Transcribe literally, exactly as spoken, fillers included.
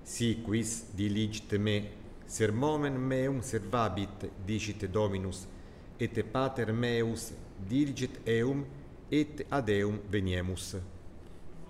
Si quis diligit me, sermonem meum servabit, dicit Dominus, et pater meus diligit eum, et ad eum veniemus.